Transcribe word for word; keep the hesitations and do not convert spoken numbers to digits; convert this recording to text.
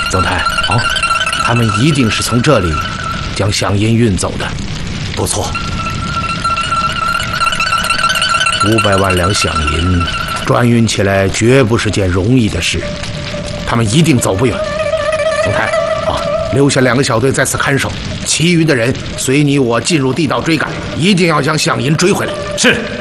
总太，啊，他们一定是从这里将响银运走的。 不错， 五百万两响银转运起来绝不是件容易的事，他们一定走不远。总太，啊，留下两个小队在此看守，其余的人随你我进入地道追赶，一定要将响银追回来。 是。